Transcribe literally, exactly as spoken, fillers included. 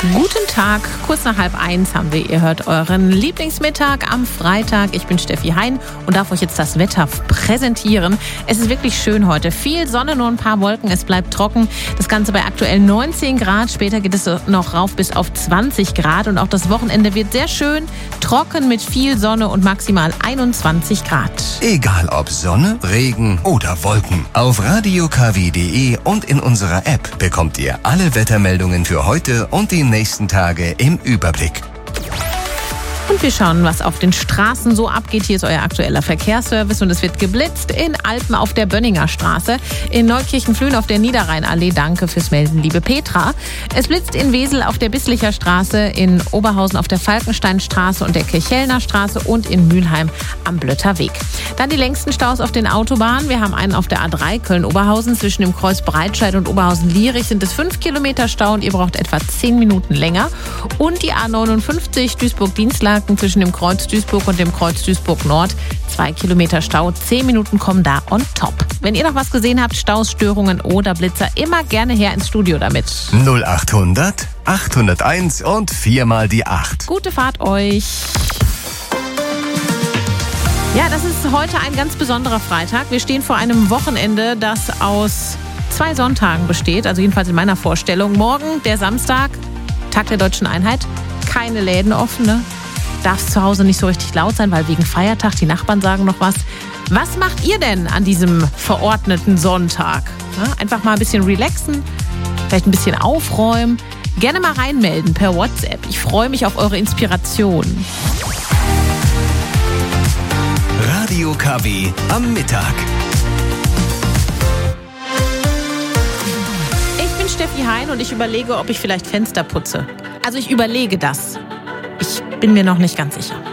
Guten Tag, kurz nach halb eins haben wir, ihr hört euren Lieblingsmittag am Freitag. Ich bin Steffi Hein und darf euch jetzt das Wetter präsentieren. Es ist wirklich schön heute. Viel Sonne, nur ein paar Wolken, es bleibt trocken. Das Ganze bei aktuell neunzehn Grad. Später geht es noch rauf bis auf zwanzig Grad. Und auch das Wochenende wird sehr schön, trocken mit viel Sonne und maximal einundzwanzig Grad. Egal ob Sonne, Regen oder Wolken. Auf radio k w punkt d e und in unserer App bekommt ihr alle Wettermeldungen für heute und die nächsten Tage im Überblick. Und wir schauen, was auf den Straßen so abgeht. Hier ist euer aktueller Verkehrsservice und es wird geblitzt in Alpen auf der Bönninger Straße, in Neukirchen-Flühen auf der Niederrheinallee. Danke fürs Melden, liebe Petra. Es blitzt in Wesel auf der Bisslicher Straße, in Oberhausen auf der Falkensteinstraße und der Kirchhellner Straße und in Mülheim am Blötter Weg. Dann die längsten Staus auf den Autobahnen. Wir haben einen auf der A drei Köln-Oberhausen. Zwischen dem Kreuz Breitscheid und Oberhausen-Lierich sind es fünf Kilometer Stau und ihr braucht etwa zehn Minuten länger. Und die A neunundfünfzig Duisburg-Dienstlaken zwischen dem Kreuz Duisburg und dem Kreuz Duisburg Nord. Zwei Kilometer Stau, zehn Minuten kommen da on top. Wenn ihr noch was gesehen habt, Staus, Störungen oder Blitzer, immer gerne her ins Studio damit. null achthundert, achthunderteins und viermal die acht. Gute Fahrt euch. Ja, das ist heute ein ganz besonderer Freitag. Wir stehen vor einem Wochenende, das aus zwei Sonntagen besteht, also jedenfalls in meiner Vorstellung. Morgen, der Samstag, Tag der Deutschen Einheit, keine Läden offen, ne? Darf es zu Hause nicht so richtig laut sein, weil wegen Feiertag, die Nachbarn sagen noch was. Was macht ihr denn an diesem verordneten Sonntag? Ja, einfach mal ein bisschen relaxen, vielleicht ein bisschen aufräumen. Gerne mal reinmelden per WhatsApp. Ich freue mich auf eure Inspiration. Radio K W am Mittag. Ich bin Steffi Hein und ich überlege, ob ich vielleicht Fenster putze. Also ich überlege das. Ich bin mir noch nicht ganz sicher.